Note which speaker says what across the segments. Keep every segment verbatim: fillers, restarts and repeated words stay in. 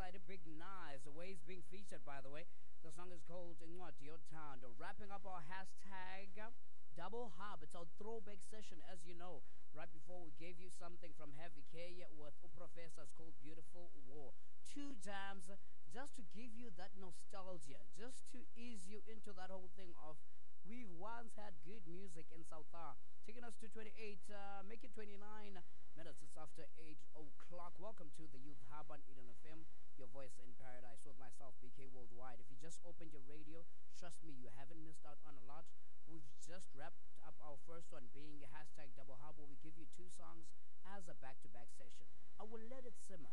Speaker 1: alongside a Big Nice. The way it's being featured, by the way. The song is called Ingwadi Your Town. Wrapping up our hashtag Double Hub. It's our throwback session, as you know. Right before we gave you something from Heavy K with Professors called Beautiful War. Two jams just to give you that nostalgia, just to ease you into that whole thing of we've once had good music in South Africa. Taking us to twenty-eight, uh, make it twenty-nine minutes. It's after eight o'clock. Welcome to the Youth Hub on Eden F M, your voice in paradise with myself, B K Worldwide. If you just opened your radio, trust me, you haven't missed out on a lot. We've just wrapped up our first one being a hashtag Double Hub, where we give you two songs as a back-to-back session. I will let it simmer.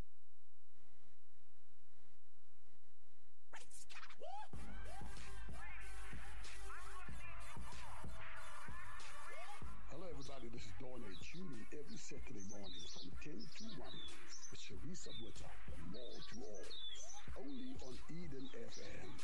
Speaker 2: Hello everybody, this is Dawn A. Tune in every Saturday morning from ten to one with Sharisa Bweta from Mall to All, only on Eden F M.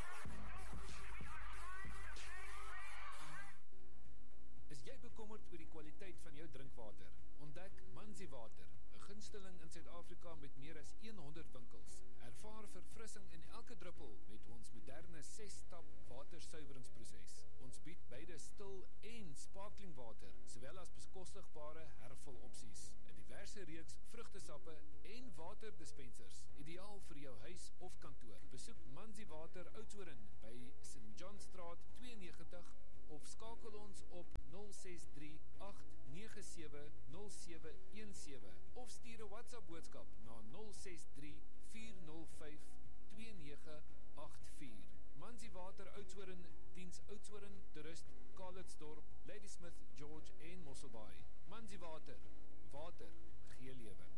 Speaker 3: Is jy bekommerd oor die kwaliteit van jou drinkwater? Ontdek Manzi Water, 'n gunsteling in Suid-Afrika met meer as honderd winkels. Ervaar verfrissing in elke druppel met ons moderne ses-stap watersuiweringsproses. Ons bied beide stil en sparkling water, sowel as bekostigbare hervulopsies. 'n Diverse reeks vrugtesappe en waterdispensers, ideaal vir jou huis of kantoor. Besoek Manzi Water Oudtshoorn by Saint John Straat twee en negentig of skakel ons op nul ses drie agt nege sewe nul sewe een sewe of stuur 'n WhatsApp boodskap na nul ses drie vier nul vyf twee nege agt vier. Manzi Water Oudtshoorn diens Oudtshoorn, Toerist, Calitzdorp, Ladysmith, George en Mosselbaai. Manzi Water, water gee lewe.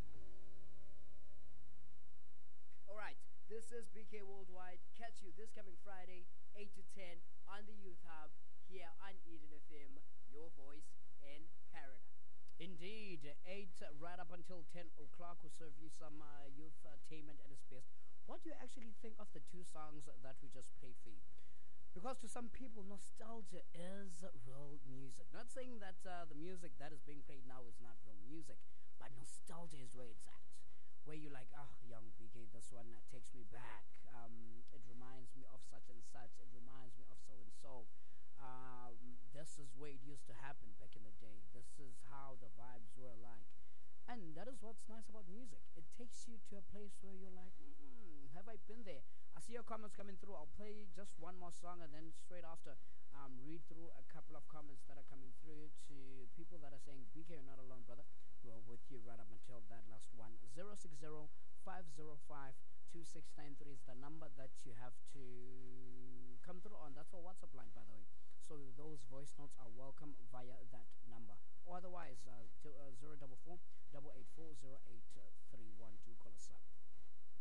Speaker 1: Alright, this is B K Worldwide. Catch you this coming Friday, eight to ten on the Youth Hub here on Eden F M, your voice in paradise. Indeed, eight uh, right up until ten o'clock will serve you some uh, youth entertainment at its best. What do you actually think of the two songs that we just played for you? Because to some people, nostalgia is real music. Not saying that uh, the music that is being played now is not real music, but nostalgia is where it's at. Where you're like, oh, young B K, this one uh, takes me back. Um, it reminds me of such and such. It reminds me of so and so. Um, this is where it used to happen back in the day. This is how the vibes were like. And that is what's nice about music. It takes you to a place where you're like, mm, have I been there? I see your comments coming through. I'll play just one more song and then straight after um, read through a couple of comments that are coming through to people that are saying, B K, you're not alone, brother. We're with you right up until that last one. zero six zero five zero five two six nine three is the number that you have to come through on. That's our WhatsApp line, by the way. So those voice notes are welcome via that number. Or otherwise, uh, to, uh, zero four four eight eight four zero eight